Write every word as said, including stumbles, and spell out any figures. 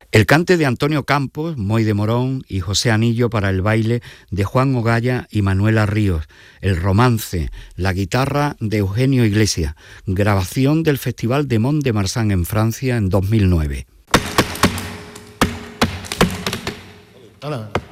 El cante de Antonio Campos, Moy de Morón y José Anillo para el baile de Juan Ogaya y Manuela Ríos. El romance, la guitarra de Eugenio Iglesias. Grabación del Festival de Mont-de-Marsan en Francia en dos mil nueve. Hola.